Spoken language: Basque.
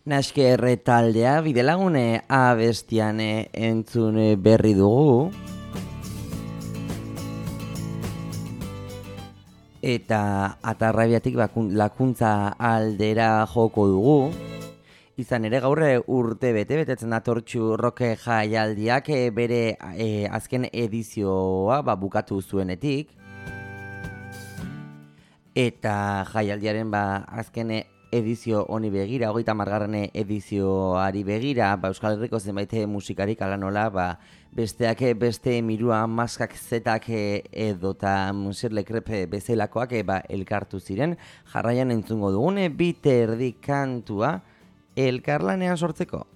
Naskerre taldea bidelagune abestian entzun berri dugu. Eta atarrabiatik lakuntza aldera joko dugu. Izan ere gaur urte betetzen datortxu roke jaialdiak bere azken edizioa bukatu zuenetik. Eta jaialdiaren azken edizio honi begira, 30. edizioari begira, Euskal Herriko zenbait musikarik ala nola, besteak beste mirua maskak zetak edota Monsieur Crepe bezelakoak elkartu ziren. Jarraian entzungo dugune, bite erdi kantua elkarlanean sortzeko.